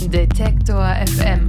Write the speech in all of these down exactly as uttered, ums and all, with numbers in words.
Detektor F M.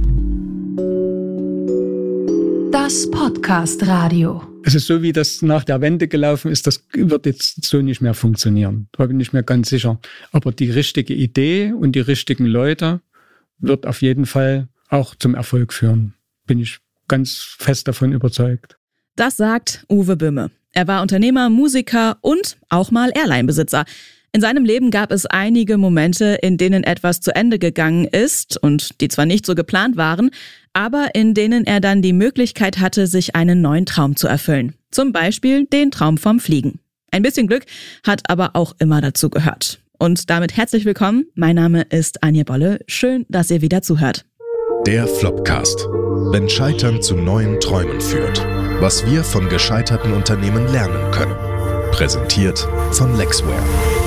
Das Podcast-Radio. Es ist so, wie das nach der Wende gelaufen ist, das wird jetzt so nicht mehr funktionieren. Da bin ich mir ganz sicher. Aber die richtige Idee und die richtigen Leute wird auf jeden Fall auch zum Erfolg führen. Bin ich ganz fest davon überzeugt. Das sagt Uwe Böhme. Er war Unternehmer, Musiker und auch mal Airline-Besitzer. In seinem Leben gab es einige Momente, in denen etwas zu Ende gegangen ist und die zwar nicht so geplant waren, aber in denen er dann die Möglichkeit hatte, sich einen neuen Traum zu erfüllen. Zum Beispiel den Traum vom Fliegen. Ein bisschen Glück hat aber auch immer dazu gehört. Und damit herzlich willkommen. Mein Name ist Anja Bolle. Schön, dass ihr wieder zuhört. Der Flopcast. Wenn Scheitern zu neuen Träumen führt. Was wir von gescheiterten Unternehmen lernen können. Präsentiert von Lexware.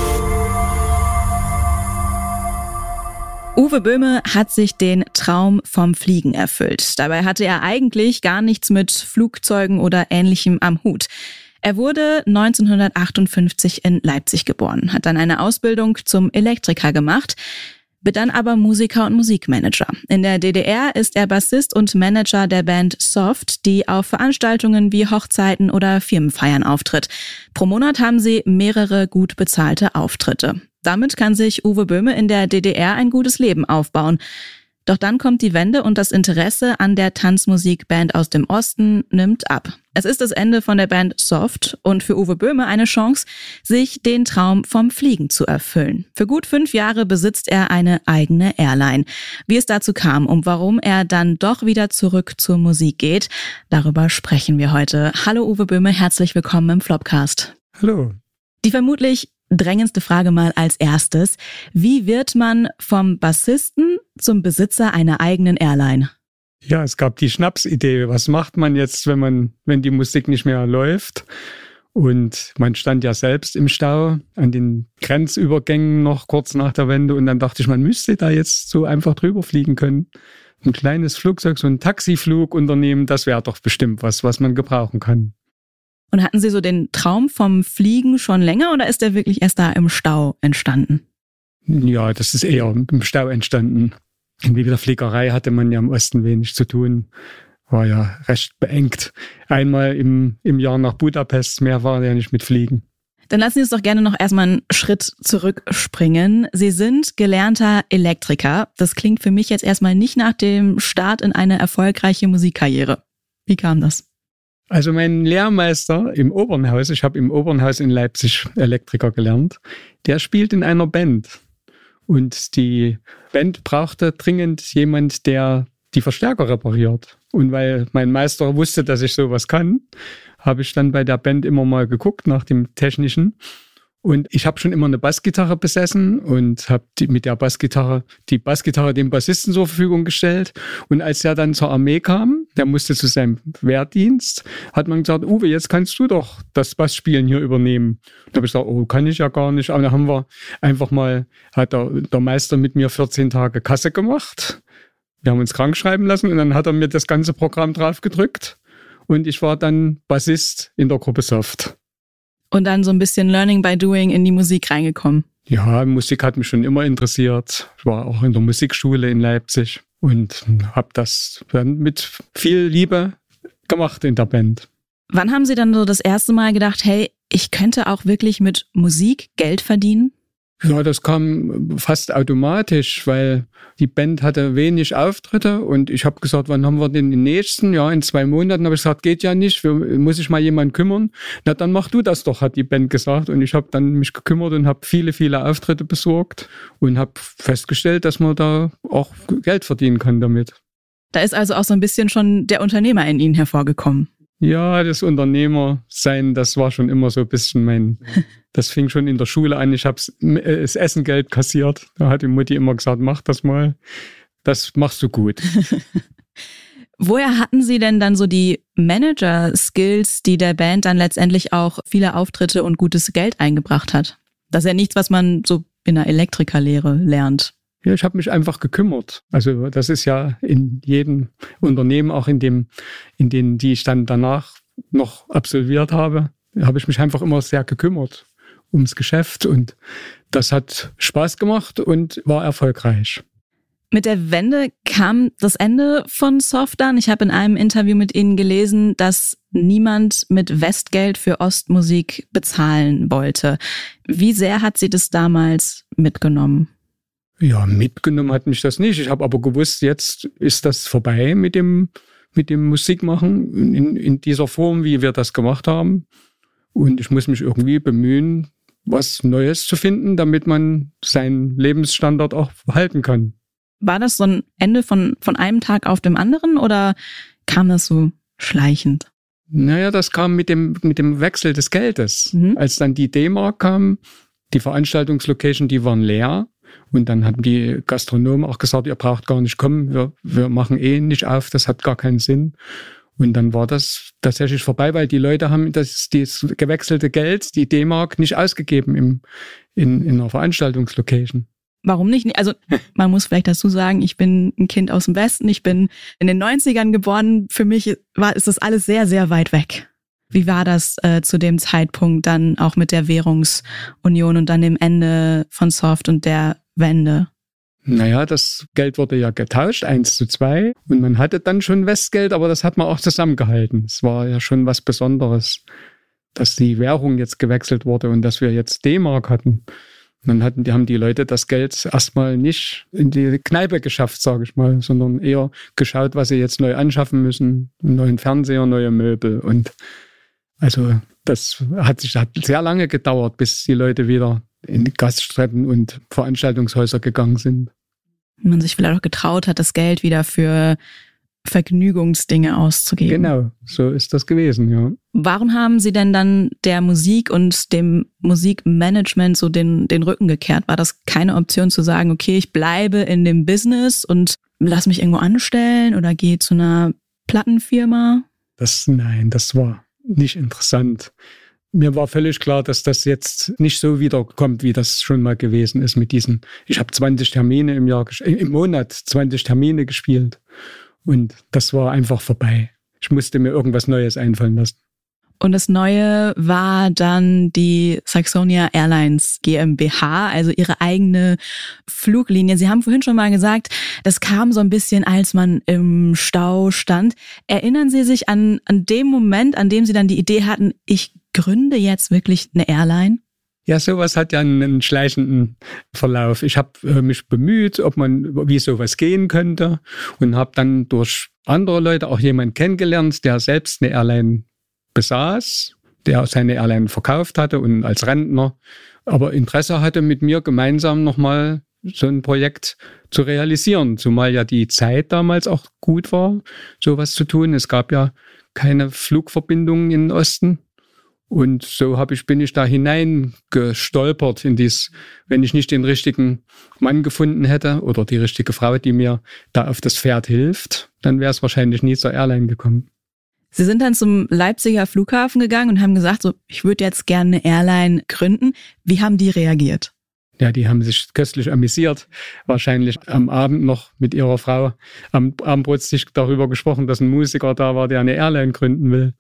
Uwe Böhme hat sich den Traum vom Fliegen erfüllt. Dabei hatte er eigentlich gar nichts mit Flugzeugen oder Ähnlichem am Hut. Er wurde neunzehnhundertachtundfünfzig in Leipzig geboren, hat dann eine Ausbildung zum Elektriker gemacht, wird dann aber Musiker und Musikmanager. In der D D R ist er Bassist und Manager der Band Soft, die auf Veranstaltungen wie Hochzeiten oder Firmenfeiern auftritt. Pro Monat haben sie mehrere gut bezahlte Auftritte. Damit kann sich Uwe Böhme in der D D R ein gutes Leben aufbauen. Doch dann kommt die Wende und das Interesse an der Tanzmusikband aus dem Osten nimmt ab. Es ist das Ende von der Band Soft und für Uwe Böhme eine Chance, sich den Traum vom Fliegen zu erfüllen. Für gut fünf Jahre besitzt er eine eigene Airline. Wie es dazu kam und warum er dann doch wieder zurück zur Musik geht, darüber sprechen wir heute. Hallo Uwe Böhme, herzlich willkommen im Flopcast. Hallo. Die vermutlich drängendste Frage mal als erstes. Wie wird man vom Bassisten zum Besitzer einer eigenen Airline? Ja, es gab die Schnapsidee. Was macht man jetzt, wenn man, wenn die Musik nicht mehr läuft? Und man stand ja selbst im Stau an den Grenzübergängen noch kurz nach der Wende. Und dann dachte ich, man müsste da jetzt so einfach drüber fliegen können. Ein kleines Flugzeug, so ein Taxiflug unternehmen, das wäre doch bestimmt was, was man gebrauchen kann. Und hatten Sie so den Traum vom Fliegen schon länger oder ist der wirklich erst da im Stau entstanden? Ja, das ist eher im Stau entstanden. Und mit der Fliegerei hatte man ja im Osten wenig zu tun. War ja recht beengt. Einmal im, im Jahr nach Budapest, mehr war ja nicht mit Fliegen. Dann lassen Sie uns doch gerne noch erstmal einen Schritt zurückspringen. Sie sind gelernter Elektriker. Das klingt für mich jetzt erstmal nicht nach dem Start in eine erfolgreiche Musikkarriere. Wie kam das? Also mein Lehrmeister im Opernhaus, ich habe im Opernhaus in Leipzig Elektriker gelernt, der spielt in einer Band. Und die Band brauchte dringend jemand, der die Verstärker repariert. Und weil mein Meister wusste, dass ich sowas kann, habe ich dann bei der Band immer mal geguckt nach dem Technischen. Und ich habe schon immer eine Bassgitarre besessen und habe mit der Bassgitarre die Bassgitarre dem Bassisten zur Verfügung gestellt. Und als er dann zur Armee kam, der musste zu seinem Wehrdienst, hat man gesagt, Uwe, jetzt kannst du doch das Bassspielen hier übernehmen. Da habe ich gesagt, oh, kann ich ja gar nicht. Aber dann haben wir einfach mal, hat der, der Meister mit mir vierzehn Tage Kasse gemacht. Wir haben uns krank schreiben lassen und dann hat er mir das ganze Programm drauf gedrückt. Und ich war dann Bassist in der Gruppe Soft. Und dann so ein bisschen Learning by Doing in die Musik reingekommen. Ja, Musik hat mich schon immer interessiert. Ich war auch in der Musikschule in Leipzig und habe das dann mit viel Liebe gemacht in der Band. Wann haben Sie dann so das erste Mal gedacht, hey, ich könnte auch wirklich mit Musik Geld verdienen? Ja, das kam fast automatisch, weil die Band hatte wenig Auftritte und ich habe gesagt, wann haben wir denn den nächsten? Ja, in zwei Monaten habe ich gesagt, geht ja nicht, muss ich mal jemanden kümmern. Na, dann mach du das doch, hat die Band gesagt. Und ich habe dann mich gekümmert und habe viele, viele Auftritte besorgt und habe festgestellt, dass man da auch Geld verdienen kann damit. Da ist also auch so ein bisschen schon der Unternehmer in Ihnen hervorgekommen. Ja, das Unternehmersein, das war schon immer so ein bisschen mein, das fing schon in der Schule an. Ich habe das Essengeld kassiert. Da hat die Mutti immer gesagt, mach das mal. Das machst du gut. Woher hatten Sie denn dann so die Manager-Skills, die der Band dann letztendlich auch viele Auftritte und gutes Geld eingebracht hat? Das ist ja nichts, was man so in der Elektrikerlehre lernt. Ja, ich habe mich einfach gekümmert. Also das ist ja in jedem Unternehmen, auch in dem, in denen, die ich dann danach noch absolviert habe, habe ich mich einfach immer sehr gekümmert ums Geschäft und das hat Spaß gemacht und war erfolgreich. Mit der Wende kam das Ende von Soft dann. Ich habe in einem Interview mit Ihnen gelesen, dass niemand mit Westgeld für Ostmusik bezahlen wollte. Wie sehr hat Sie das damals mitgenommen? Ja, mitgenommen hat mich das nicht. Ich habe aber gewusst, jetzt ist das vorbei mit dem, mit dem Musikmachen in, in dieser Form, wie wir das gemacht haben. Und ich muss mich irgendwie bemühen, was Neues zu finden, damit man seinen Lebensstandard auch halten kann. War das so ein Ende von, von einem Tag auf dem anderen oder kam das so schleichend? Naja, das kam mit dem, mit dem Wechsel des Geldes. Mhm. Als dann die D-Mark kam, die Veranstaltungslocation, die waren leer. Und dann haben die Gastronomen auch gesagt, ihr braucht gar nicht kommen, wir, wir machen eh nicht auf, das hat gar keinen Sinn. Und dann war das tatsächlich vorbei, weil die Leute haben das, das gewechselte Geld, die D-Mark, nicht ausgegeben im, in, in einer Veranstaltungslocation. Warum nicht? Also man muss vielleicht dazu sagen, ich bin ein Kind aus dem Westen, ich bin in den neunzigern geboren. Für mich war, ist das alles sehr, sehr weit weg. Wie war das äh, zu dem Zeitpunkt dann auch mit der Währungsunion und dann dem Ende von Soft und der Wende? Naja, das Geld wurde ja getauscht, eins zu zwei. Und man hatte dann schon Westgeld, aber das hat man auch zusammengehalten. Es war ja schon was Besonderes, dass die Währung jetzt gewechselt wurde und dass wir jetzt D-Mark hatten. Dann hatten, die haben die Leute das Geld erstmal nicht in die Kneipe geschafft, sage ich mal, sondern eher geschaut, was sie jetzt neu anschaffen müssen. Einen neuen Fernseher, neue Möbel. Und also das hat sich hat sehr lange gedauert, bis die Leute wieder in die Gaststätten und Veranstaltungshäuser gegangen sind. Man sich vielleicht auch getraut hat, das Geld wieder für Vergnügungsdinge auszugeben. Genau, so ist das gewesen, ja. Warum haben Sie denn dann der Musik und dem Musikmanagement so den, den Rücken gekehrt? War das keine Option zu sagen, okay, ich bleibe in dem Business und lass mich irgendwo anstellen oder gehe zu einer Plattenfirma? Das, nein, das war nicht interessant. Mir war völlig klar, dass das jetzt nicht so wiederkommt, wie das schon mal gewesen ist mit diesen, ich habe zwanzig Termine im Jahr, im Monat zwanzig Termine gespielt. Und das war einfach vorbei. Ich musste mir irgendwas Neues einfallen lassen. Und das Neue war dann die Saxonia Airlines GmbH, also Ihre eigene Fluglinie. Sie haben vorhin schon mal gesagt, das kam so ein bisschen, als man im Stau stand. Erinnern Sie sich an, an den Moment, an dem Sie dann die Idee hatten, ich gründe jetzt wirklich eine Airline? Ja, sowas hat ja einen schleichenden Verlauf. Ich habe äh, mich bemüht, ob man, wie sowas gehen könnte und habe dann durch andere Leute auch jemanden kennengelernt, der selbst eine Airline besaß, der seine Airline verkauft hatte und als Rentner, aber Interesse hatte, mit mir gemeinsam nochmal so ein Projekt zu realisieren, zumal ja die Zeit damals auch gut war, sowas zu tun. Es gab ja keine Flugverbindungen in den Osten. Und so hab ich, bin ich da hineingestolpert in dies, wenn ich nicht den richtigen Mann gefunden hätte oder die richtige Frau, die mir da auf das Pferd hilft, dann wäre es wahrscheinlich nie zur Airline gekommen. Sie sind dann zum Leipziger Flughafen gegangen und haben gesagt, so, ich würde jetzt gerne eine Airline gründen. Wie haben die reagiert? Ja, die haben sich köstlich amüsiert. Wahrscheinlich am Abend noch mit ihrer Frau am Abendbrotstisch darüber gesprochen, dass ein Musiker da war, der eine Airline gründen will.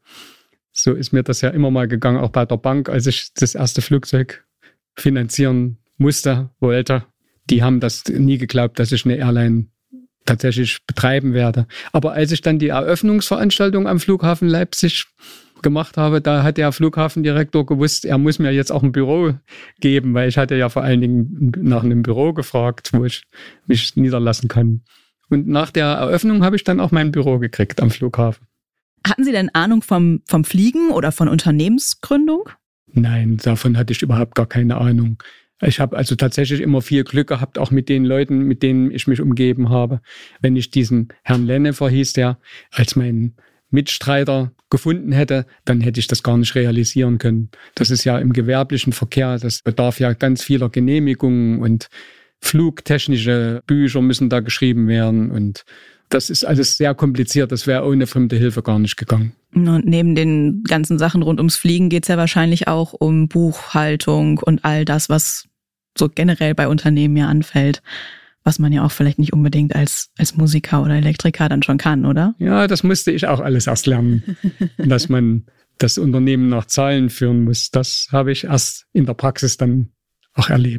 So ist mir das ja immer mal gegangen, auch bei der Bank, als ich das erste Flugzeug finanzieren musste, wollte. Die haben das nie geglaubt, dass ich eine Airline tatsächlich betreiben werde. Aber als ich dann die Eröffnungsveranstaltung am Flughafen Leipzig gemacht habe, da hat der Flughafendirektor gewusst, er muss mir jetzt auch ein Büro geben, weil ich hatte ja vor allen Dingen nach einem Büro gefragt, wo ich mich niederlassen kann. Und nach der Eröffnung habe ich dann auch mein Büro gekriegt am Flughafen. Hatten Sie denn Ahnung vom, vom Fliegen oder von Unternehmensgründung? Nein, davon hatte ich überhaupt gar keine Ahnung. Ich habe also tatsächlich immer viel Glück gehabt, auch mit den Leuten, mit denen ich mich umgeben habe. Wenn ich diesen Herrn Lennefer, hieß der, als meinen Mitstreiter gefunden hätte, dann hätte ich das gar nicht realisieren können. Das ist ja im gewerblichen Verkehr, das bedarf ja ganz vieler Genehmigungen und flugtechnische Bücher müssen da geschrieben werden und das ist alles sehr kompliziert. Das wäre ohne fremde Hilfe gar nicht gegangen. Und neben den ganzen Sachen rund ums Fliegen geht es ja wahrscheinlich auch um Buchhaltung und all das, was so generell bei Unternehmen ja anfällt, was man ja auch vielleicht nicht unbedingt als, als Musiker oder Elektriker dann schon kann, oder? Ja, das musste ich auch alles erst lernen, dass man das Unternehmen nach Zahlen führen muss. Das habe ich erst in der Praxis dann auch erlebt.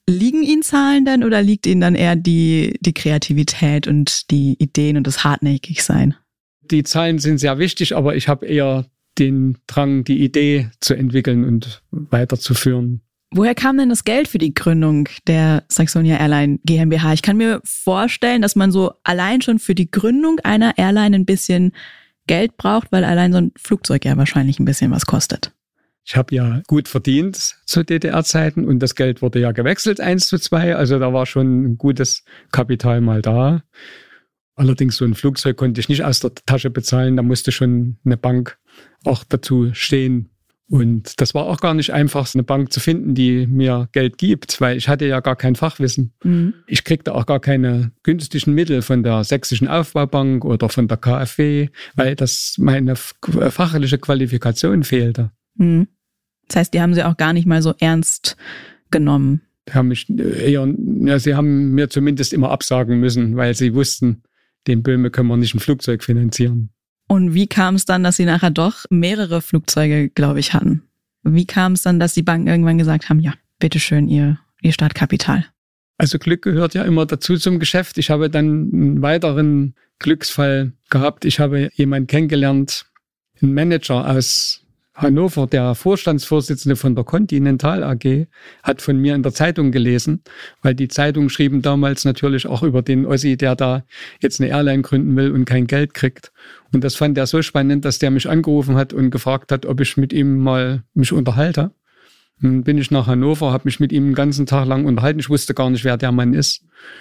Liegen Ihnen Zahlen denn oder liegt Ihnen dann eher die, die Kreativität und die Ideen und das Hartnäckigsein? Die Zahlen sind sehr wichtig, aber ich habe eher den Drang, die Idee zu entwickeln und weiterzuführen. Woher kam denn das Geld für die Gründung der Saxonia Airline GmbH? Ich kann mir vorstellen, dass man so allein schon für die Gründung einer Airline ein bisschen Geld braucht, weil allein so ein Flugzeug ja wahrscheinlich ein bisschen was kostet. Ich habe ja gut verdient zu D D R-Zeiten und das Geld wurde ja gewechselt, eins zu zwei. Also da war schon ein gutes Kapital mal da. Allerdings so ein Flugzeug konnte ich nicht aus der Tasche bezahlen. Da musste schon eine Bank auch dazu stehen. Und das war auch gar nicht einfach, eine Bank zu finden, die mir Geld gibt, weil ich hatte ja gar kein Fachwissen. Mhm. Ich kriegte auch gar keine günstigen Mittel von der Sächsischen Aufbaubank oder von der K f W, weil das meine fachliche Qualifikation fehlte. Mhm. Das heißt, die haben Sie auch gar nicht mal so ernst genommen? Die haben mich eher, ja, sie haben mir zumindest immer absagen müssen, weil sie wussten, dem Böhme können wir nicht ein Flugzeug finanzieren. Und wie kam es dann, dass Sie nachher doch mehrere Flugzeuge, glaube ich, hatten? Wie kam es dann, dass die Banken irgendwann gesagt haben, ja, bitteschön, ihr, ihr Startkapital? Also Glück gehört ja immer dazu zum Geschäft. Ich habe dann einen weiteren Glücksfall gehabt. Ich habe jemanden kennengelernt, einen Manager aus Hannover, der Vorstandsvorsitzende von der Continental A G, hat von mir in der Zeitung gelesen, weil die Zeitungen schrieben damals natürlich auch über den Ossi, der da jetzt eine Airline gründen will und kein Geld kriegt. Und das fand er so spannend, dass der mich angerufen hat und gefragt hat, ob ich mit ihm mal mich unterhalte. Dann bin ich nach Hannover, habe mich mit ihm den ganzen Tag lang unterhalten. Ich wusste gar nicht, wer der Mann ist.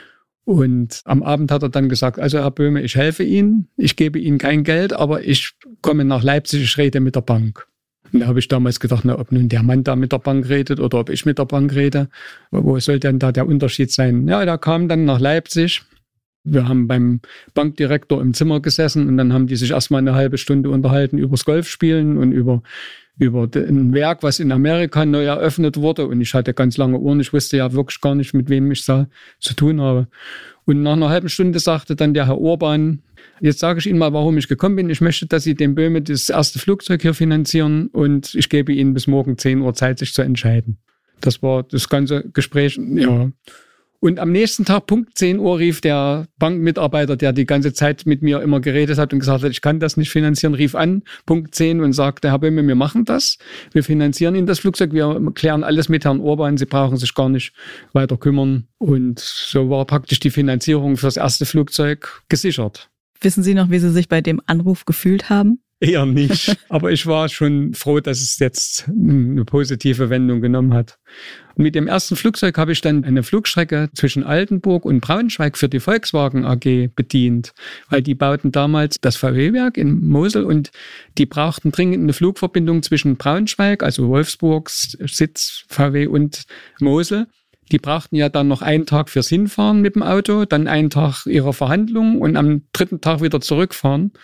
Und am Abend hat er dann gesagt, also Herr Böhme, ich helfe Ihnen, ich gebe Ihnen kein Geld, aber ich komme nach Leipzig, ich rede mit der Bank. Und da habe ich damals gedacht, na, ob nun der Mann da mit der Bank redet oder ob ich mit der Bank rede, wo soll denn da der Unterschied sein? Ja, der kam dann nach Leipzig. Wir haben beim Bankdirektor im Zimmer gesessen und dann haben die sich erstmal eine halbe Stunde unterhalten übers Golfspielen und über, über ein Werk, was in Amerika neu eröffnet wurde. Und ich hatte ganz lange Ohren. Ich wusste ja wirklich gar nicht, mit wem ich da zu tun habe. Und nach einer halben Stunde sagte dann der Herr Orban, jetzt sage ich Ihnen mal, warum ich gekommen bin. Ich möchte, dass Sie dem Böhme das erste Flugzeug hier finanzieren und ich gebe Ihnen bis morgen zehn Uhr Zeit, sich zu entscheiden. Das war das ganze Gespräch, ja. Und am nächsten Tag, Punkt zehn Uhr, rief der Bankmitarbeiter, der die ganze Zeit mit mir immer geredet hat und gesagt hat, ich kann das nicht finanzieren, rief an, Punkt zehn und sagte, Herr Böhme, wir machen das. Wir finanzieren Ihnen das Flugzeug, wir klären alles mit Herrn Orban, Sie brauchen sich gar nicht weiter kümmern. Und so war praktisch die Finanzierung für das erste Flugzeug gesichert. Wissen Sie noch, wie Sie sich bei dem Anruf gefühlt haben? Eher nicht, aber ich war schon froh, dass es jetzt eine positive Wendung genommen hat. Und mit dem ersten Flugzeug habe ich dann eine Flugstrecke zwischen Altenburg und Braunschweig für die Volkswagen A G bedient, weil die bauten damals das V W-Werk in Mosel und die brauchten dringend eine Flugverbindung zwischen Braunschweig, also Wolfsburgs Sitz V W und Mosel. Die brauchten ja dann noch einen Tag fürs Hinfahren mit dem Auto, dann einen Tag ihrer Verhandlungen und am dritten Tag wieder zurückfahren.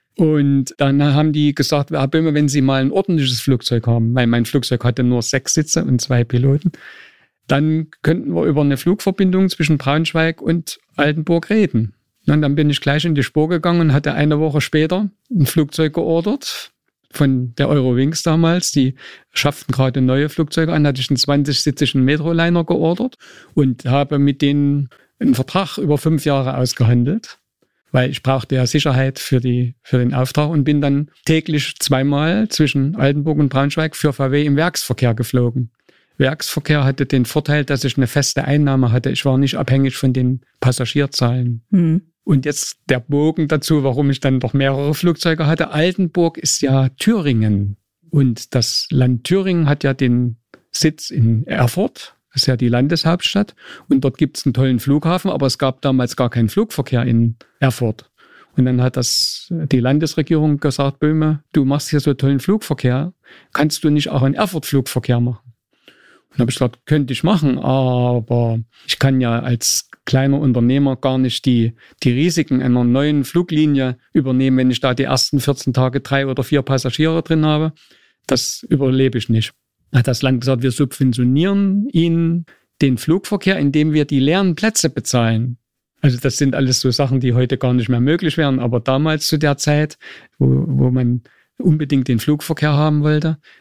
Und dann haben die gesagt, Herr Böhme, wenn Sie mal ein ordentliches Flugzeug haben, weil mein Flugzeug hatte nur sechs Sitze und zwei Piloten, dann könnten wir über eine Flugverbindung zwischen Braunschweig und Altenburg reden. Und dann bin ich gleich in die Spur gegangen und hatte eine Woche später ein Flugzeug geordert von der Eurowings damals. Die schafften gerade neue Flugzeuge an, hatte ich einen zwanzig-sitzigen Metroliner geordert und habe mit denen einen Vertrag über fünf Jahre ausgehandelt. Weil ich brauchte ja Sicherheit für, die, für den Auftrag und bin dann täglich zweimal zwischen Altenburg und Braunschweig für V W im Werksverkehr geflogen. Werksverkehr hatte den Vorteil, dass ich eine feste Einnahme hatte. Ich war nicht abhängig von den Passagierzahlen. Mhm. Und jetzt der Bogen dazu, warum ich dann doch mehrere Flugzeuge hatte. Altenburg ist ja Thüringen und das Land Thüringen hat ja den Sitz in Erfurt. Das ist ja die Landeshauptstadt und dort gibt es einen tollen Flughafen, aber es gab damals gar keinen Flugverkehr in Erfurt. Und dann hat das die Landesregierung gesagt, Böhme, du machst hier so tollen Flugverkehr, kannst du nicht auch einen Erfurt-Flugverkehr machen? Und dann habe ich gesagt, könnte ich machen, aber ich kann ja als kleiner Unternehmer gar nicht die, die Risiken einer neuen Fluglinie übernehmen, wenn ich da die ersten vierzehn Tage drei oder vier Passagiere drin habe. Das überlebe ich nicht. Hat das Land gesagt, wir subventionieren Ihnen den Flugverkehr, indem wir die leeren Plätze bezahlen. Also das sind alles so Sachen, die heute gar nicht mehr möglich wären. Aber damals zu der Zeit, wo, wo man unbedingt den Flugverkehr haben wollte,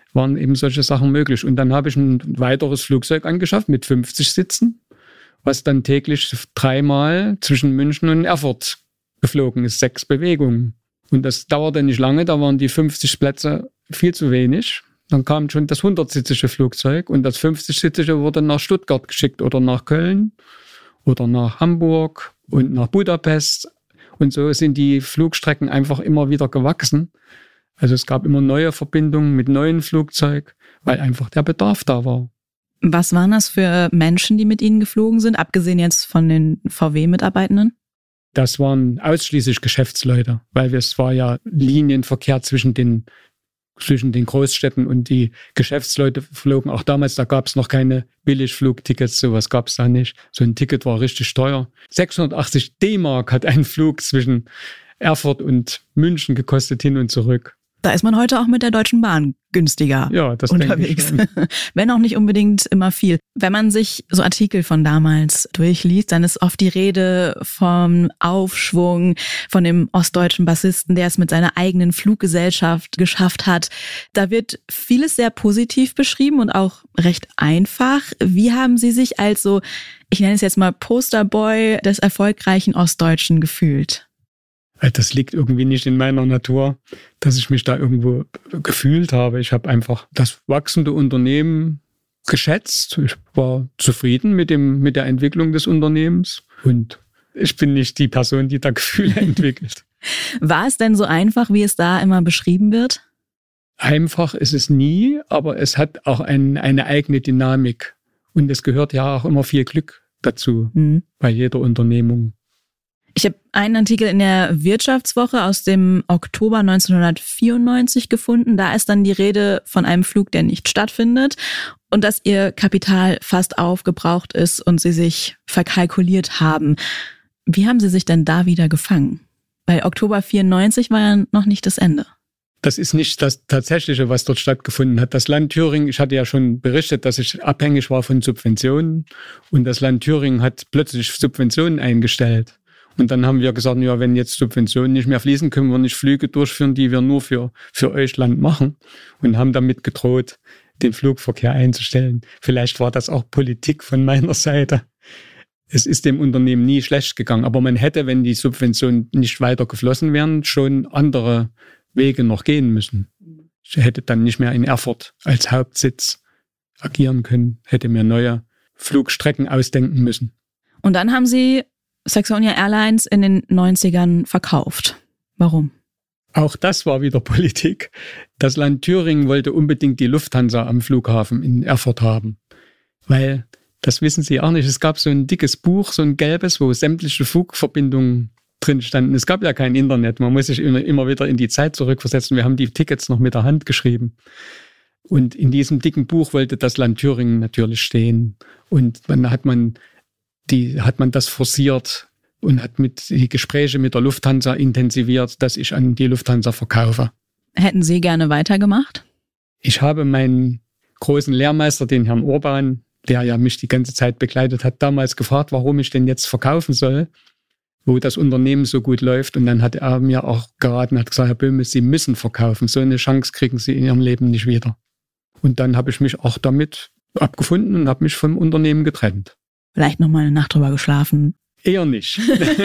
waren eben solche Sachen möglich. Und dann habe ich ein weiteres Flugzeug angeschafft mit fünfzig Sitzen, was dann täglich dreimal zwischen München und Erfurt geflogen ist, sechs Bewegungen. Und das dauerte nicht lange, da waren die fünfzig Plätze viel zu wenig. Dann kam schon das hundert-sitzige Flugzeug und das fünfzig-sitzige wurde nach Stuttgart geschickt oder nach Köln oder nach Hamburg und nach Budapest. Und so sind die Flugstrecken einfach immer wieder gewachsen. Also es gab immer neue Verbindungen mit neuen Flugzeugen, weil einfach der Bedarf da war. Was waren das für Menschen, die mit Ihnen geflogen sind, abgesehen jetzt von den V W-Mitarbeitenden? Das waren ausschließlich Geschäftsleute, weil es war ja Linienverkehr zwischen den, zwischen den Großstädten und die Geschäftsleute flogen auch damals, da gab es noch keine Billigflugtickets, sowas gab es da nicht. So ein Ticket war richtig teuer. sechshundertachtzig D-Mark hat ein Flug zwischen Erfurt und München gekostet, hin und zurück. Da ist man heute auch mit der Deutschen Bahn günstiger ja, das unterwegs. Wenn auch nicht unbedingt immer viel. Wenn man sich so Artikel von damals durchliest, dann ist oft die Rede vom Aufschwung, von dem ostdeutschen Bassisten, der es mit seiner eigenen Fluggesellschaft geschafft hat. Da wird vieles sehr positiv beschrieben und auch recht einfach. Wie haben Sie sich als so, ich nenne es jetzt mal Posterboy des erfolgreichen Ostdeutschen gefühlt? Das liegt irgendwie nicht in meiner Natur, dass ich mich da irgendwo gefühlt habe. Ich habe einfach das wachsende Unternehmen geschätzt. Ich war zufrieden mit dem, mit der Entwicklung des Unternehmens. Und ich bin nicht die Person, die da Gefühle entwickelt. War es denn so einfach, wie es da immer beschrieben wird? Einfach ist es nie, aber es hat auch ein, eine eigene Dynamik. Und es gehört ja auch immer viel Glück dazu, mhm. bei jeder Unternehmung. Ich habe einen Artikel in der Wirtschaftswoche aus dem Oktober neunzehnhundertvierundneunzig gefunden. Da ist dann die Rede von einem Flug, der nicht stattfindet und dass ihr Kapital fast aufgebraucht ist und sie sich verkalkuliert haben. Wie haben Sie sich denn da wieder gefangen? Weil Oktober vierundneunzig war ja noch nicht das Ende. Das ist nicht das Tatsächliche, was dort stattgefunden hat. Das Land Thüringen, ich hatte ja schon berichtet, dass ich abhängig war von Subventionen und das Land Thüringen hat plötzlich Subventionen eingestellt. Und dann haben wir gesagt, ja, wenn jetzt Subventionen nicht mehr fließen, können wir nicht Flüge durchführen, die wir nur für, für euch Land machen. Und haben damit gedroht, den Flugverkehr einzustellen. Vielleicht war das auch Politik von meiner Seite. Es ist dem Unternehmen nie schlecht gegangen. Aber man hätte, wenn die Subventionen nicht weiter geflossen wären, schon andere Wege noch gehen müssen. Ich hätte dann nicht mehr in Erfurt als Hauptsitz agieren können, hätte mir neue Flugstrecken ausdenken müssen. Und dann haben Sie Saxonia Airlines in den neunzigern verkauft. Warum? Auch das war wieder Politik. Das Land Thüringen wollte unbedingt die Lufthansa am Flughafen in Erfurt haben. Weil, das wissen Sie auch nicht, es gab so ein dickes Buch, so ein gelbes, wo sämtliche Flugverbindungen drin standen. Es gab ja kein Internet, man muss sich immer, immer wieder in die Zeit zurückversetzen. Wir haben die Tickets noch mit der Hand geschrieben. Und in diesem dicken Buch wollte das Land Thüringen natürlich stehen. Und dann hat man Die hat man das forciert und hat mit die Gespräche mit der Lufthansa intensiviert, dass ich an die Lufthansa verkaufe. Hätten Sie gerne weitergemacht? Ich habe meinen großen Lehrmeister, den Herrn Urban, der ja mich die ganze Zeit begleitet hat, damals gefragt, warum ich denn jetzt verkaufen soll, wo das Unternehmen so gut läuft. Und dann hat er mir auch geraten, hat gesagt, Herr Böhme, Sie müssen verkaufen. So eine Chance kriegen Sie in Ihrem Leben nicht wieder. Und dann habe ich mich auch damit abgefunden und habe mich vom Unternehmen getrennt. Vielleicht noch mal eine Nacht drüber geschlafen? Eher nicht.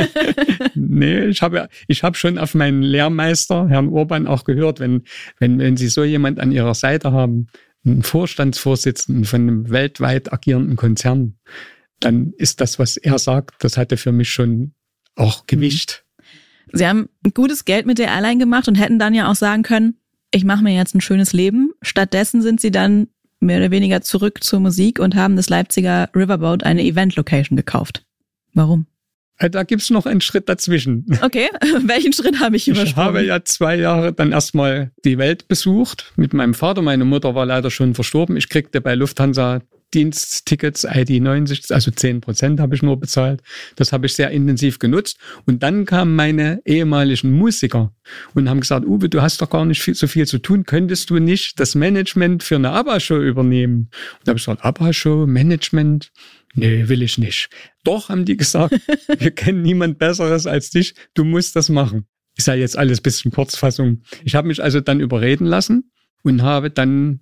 Nee, ich habe ich habe schon auf meinen Lehrmeister, Herrn Urban, auch gehört, wenn, wenn, wenn Sie so jemand an Ihrer Seite haben, einen Vorstandsvorsitzenden von einem weltweit agierenden Konzern, dann ist das, was er sagt, das hatte für mich schon auch Gewicht. Sie haben gutes Geld mit der Airline gemacht und hätten dann ja auch sagen können, ich mache mir jetzt ein schönes Leben. Stattdessen sind Sie dann mehr oder weniger zurück zur Musik und haben das Leipziger Riverboat eine Event-Location gekauft. Warum? Da gibt's noch einen Schritt dazwischen. Okay, welchen Schritt habe ich übersprungen? Ich habe ja zwei Jahre dann erstmal die Welt besucht mit meinem Vater. Meine Mutter war leider schon verstorben. Ich kriegte bei Lufthansa Diensttickets, I D neunzig, also zehn Prozent habe ich nur bezahlt. Das habe ich sehr intensiv genutzt. Und dann kamen meine ehemaligen Musiker und haben gesagt, Uwe, du hast doch gar nicht viel, so viel zu tun. Könntest du nicht das Management für eine ABBA-Show übernehmen? Und da habe ich gesagt, ABBA-Show, Management? Nee, will ich nicht. Doch, haben die gesagt, wir kennen niemand Besseres als dich. Du musst das machen. Ist ja jetzt alles ein bisschen Kurzfassung. Ich habe mich also dann überreden lassen und habe dann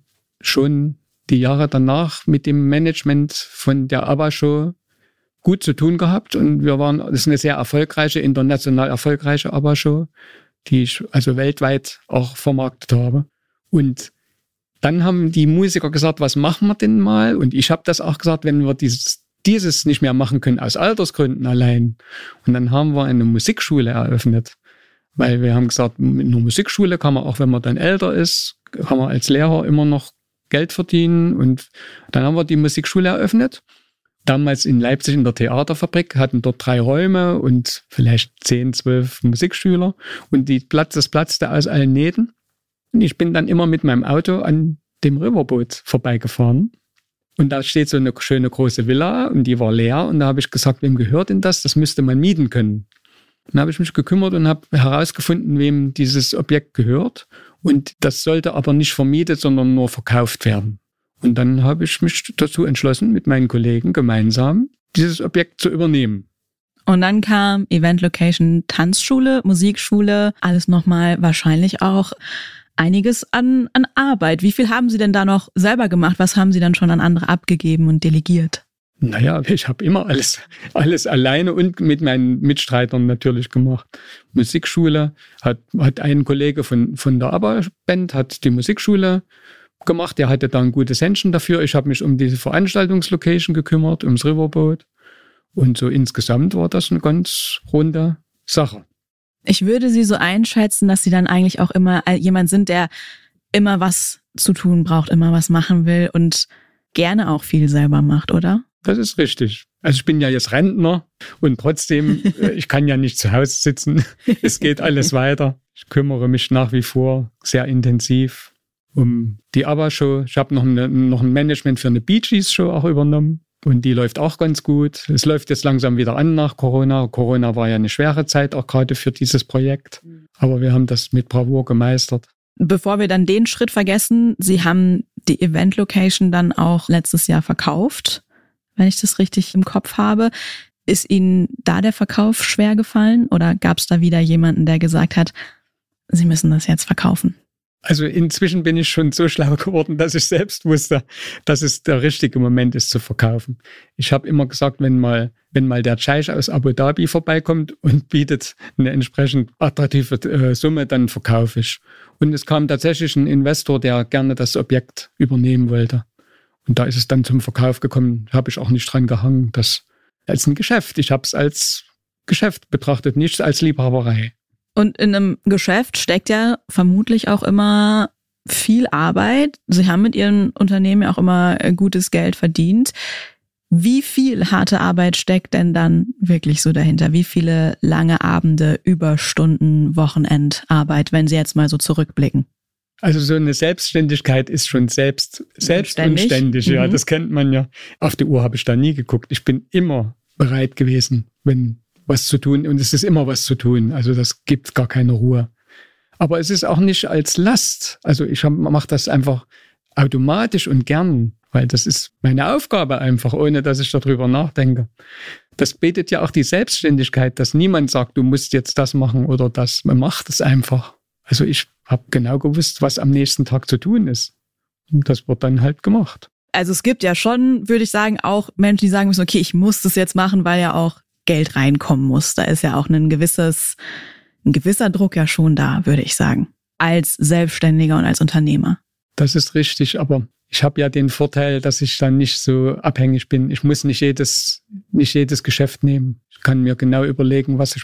schon die Jahre danach mit dem Management von der ABBA-Show gut zu tun gehabt. Und wir waren, das ist eine sehr erfolgreiche, international erfolgreiche ABBA-Show, die ich also weltweit auch vermarktet habe. Und dann haben die Musiker gesagt, was machen wir denn mal? Und ich habe das auch gesagt, wenn wir dieses, dieses nicht mehr machen können, aus Altersgründen allein. Und dann haben wir eine Musikschule eröffnet. Weil wir haben gesagt, mit einer Musikschule kann man, auch wenn man dann älter ist, kann man als Lehrer immer noch Geld verdienen. Und dann haben wir die Musikschule eröffnet. Damals in Leipzig in der Theaterfabrik, hatten dort drei Räume und vielleicht zehn, zwölf Musikschüler. Und die Platz, das platzte aus allen Nähten. Und ich bin dann immer mit meinem Auto an dem Riverboot vorbeigefahren. Und da steht so eine schöne große Villa und die war leer. Und da habe ich gesagt, wem gehört denn das? Das müsste man mieten können. Dann habe ich mich gekümmert und habe herausgefunden, wem dieses Objekt gehört. Und das sollte aber nicht vermietet, sondern nur verkauft werden. Und dann habe ich mich dazu entschlossen, mit meinen Kollegen gemeinsam dieses Objekt zu übernehmen. Und dann kam Event Location, Tanzschule, Musikschule, alles nochmal wahrscheinlich auch einiges an, an Arbeit. Wie viel haben Sie denn da noch selber gemacht? Was haben Sie dann schon an andere abgegeben und delegiert? Naja, ich habe immer alles, alles alleine und mit meinen Mitstreitern natürlich gemacht. Musikschule hat, hat ein Kollege von, von der ABBA-Band, hat die Musikschule gemacht. Der hatte da ein gutes Händchen dafür. Ich habe mich um diese Veranstaltungslocation gekümmert, ums Riverboat. Und so insgesamt war das eine ganz runde Sache. Ich würde Sie so einschätzen, dass Sie dann eigentlich auch immer jemand sind, der immer was zu tun braucht, immer was machen will und gerne auch viel selber macht, oder? Das ist richtig. Also ich bin ja jetzt Rentner und trotzdem, ich kann ja nicht zu Hause sitzen. Es geht alles weiter. Ich kümmere mich nach wie vor sehr intensiv um die ABBA-Show. Ich habe noch, eine, noch ein Management für eine Bee Gees-Show auch übernommen. Und die läuft auch ganz gut. Es läuft jetzt langsam wieder an nach Corona. Corona war ja eine schwere Zeit, auch gerade für dieses Projekt. Aber wir haben das mit Bravour gemeistert. Bevor wir dann den Schritt vergessen, Sie haben die Event Location dann auch letztes Jahr verkauft, wenn ich das richtig im Kopf habe. Ist Ihnen da der Verkauf schwer gefallen oder gab es da wieder jemanden, der gesagt hat, Sie müssen das jetzt verkaufen? Also inzwischen bin ich schon so schlau geworden, dass ich selbst wusste, dass es der richtige Moment ist zu verkaufen. Ich habe immer gesagt, wenn mal, wenn mal der Scheich aus Abu Dhabi vorbeikommt und bietet eine entsprechend attraktive äh, Summe, dann verkaufe ich. Und es kam tatsächlich ein Investor, der gerne das Objekt übernehmen wollte. Und da ist es dann zum Verkauf gekommen, habe ich auch nicht dran gehangen. Das als ein Geschäft. Ich habe es als Geschäft betrachtet, nicht als Liebhaberei. Und in einem Geschäft steckt ja vermutlich auch immer viel Arbeit. Sie haben mit Ihren Unternehmen ja auch immer gutes Geld verdient. Wie viel harte Arbeit steckt denn dann wirklich so dahinter? Wie viele lange Abende, Überstunden, Wochenendarbeit, wenn Sie jetzt mal so zurückblicken? Also so eine Selbstständigkeit ist schon selbst, selbst und ständig. Ja, mhm. Das kennt man ja. Auf die Uhr habe ich da nie geguckt. Ich bin immer bereit gewesen, wenn was zu tun. Und es ist immer was zu tun. Also das gibt gar keine Ruhe. Aber es ist auch nicht als Last. Also ich mache das einfach automatisch und gern, weil das ist meine Aufgabe einfach, ohne dass ich darüber nachdenke. Das bietet ja auch die Selbstständigkeit, dass niemand sagt, du musst jetzt das machen oder das. Man macht es einfach. Also ich habe genau gewusst, was am nächsten Tag zu tun ist. Und das wird dann halt gemacht. Also es gibt ja schon, würde ich sagen, auch Menschen, die sagen müssen, okay, ich muss das jetzt machen, weil ja auch Geld reinkommen muss. Da ist ja auch ein gewisses, ein gewisser Druck ja schon da, würde ich sagen, als Selbstständiger und als Unternehmer. Das ist richtig, aber ich habe ja den Vorteil, dass ich dann nicht so abhängig bin. Ich muss nicht jedes, nicht jedes Geschäft nehmen. Ich kann mir genau überlegen, was ich